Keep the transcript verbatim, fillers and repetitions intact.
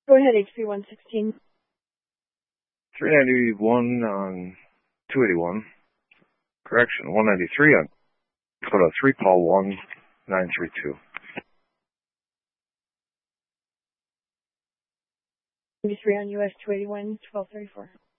Go ahead, H P one sixteen. three ninety-one on two eighty-one. Correction, one ninety-three on Dakota three, Paul one nine three two. ninety-three on U S two eighty-one, twelve thirty-four.